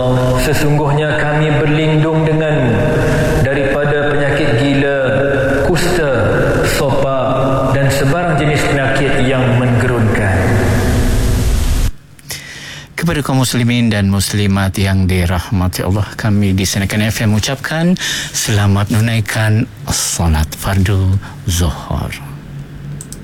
Sesungguhnya kami berlindung denganmu daripada penyakit gila, kusta, sopa dan sebarang jenis penyakit yang menggerunkan. Kepada kaum muslimin dan muslimat yang dirahmati Allah, kami di Senakan FM ucapkan selamat menunaikan salat fardu zuhur.